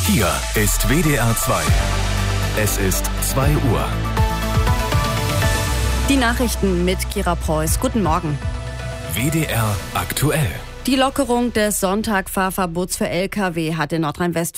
Hier ist WDR 2. Es ist 2 Uhr. Die Nachrichten mit Kira Preuß. Guten Morgen. WDR aktuell. Die Lockerung des Sonntagfahrverbots für Lkw hat in Nordrhein-Westfalen